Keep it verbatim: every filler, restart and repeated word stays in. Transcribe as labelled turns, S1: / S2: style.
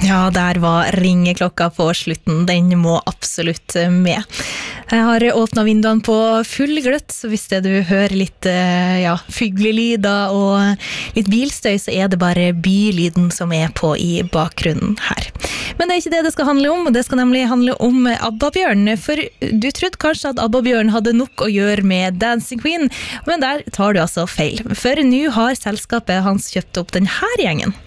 S1: Ja, der var ringeklokka på slutten. Den må absolutt med. Jeg har åpnet vinduene på full gløtt, så hvis det du hører litt ja, fygglelyder og litt bilstøy, så er det bare bylyden som er på i bakgrunnen her. Men det er ikke det det skal handle om, det skal nemlig handle om ABBA-Bjørn, for du trodde kanskje at ABBA-Bjørn hadde nok å gjøre med Dancing Queen, men der tar du altså feil. For nå har selskapet hans kjøpt opp den her gjengen.